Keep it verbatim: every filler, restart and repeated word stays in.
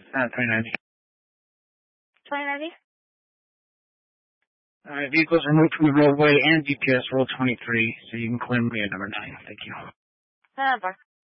Uh, twenty ninety. twenty ninety? Uh, vehicles removed from the roadway and G P S roll twenty-three, so you can claim me at number nine. Thank you. Uh,